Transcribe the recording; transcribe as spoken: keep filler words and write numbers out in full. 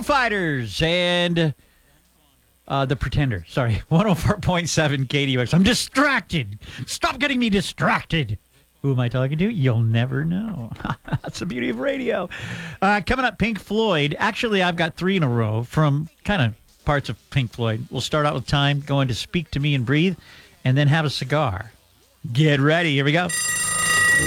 Fighters and uh, The Pretender. Sorry, one oh four point seven K D U X. I'm distracted. Stop getting me distracted. Who am I talking to? You'll never know. That's the beauty of radio. Uh, coming up, Pink Floyd. Actually, I've got three in a row from kind of parts of Pink Floyd. We'll start out with Time, going to Speak to Me and Breathe, and then have a cigar. Get ready. Here we go.